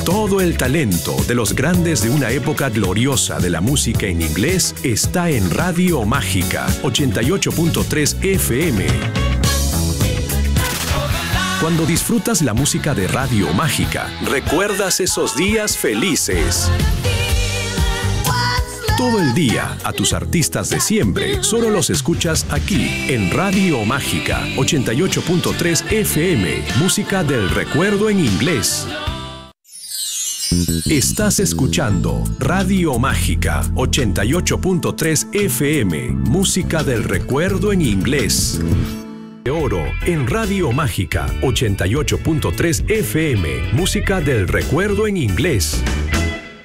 Todo el talento de los grandes de una época gloriosa de la música en inglés está en Radio Mágica 88.3 FM. Cuando disfrutas la música de Radio Mágica, recuerdas esos días felices. Todo el día, a tus artistas de siempre, solo los escuchas aquí, en Radio Mágica 88.3 FM, música del recuerdo en inglés. Estás escuchando Radio Mágica 88.3 FM, música del recuerdo en inglés. De oro en Radio Mágica 88.3 FM, música del recuerdo en inglés.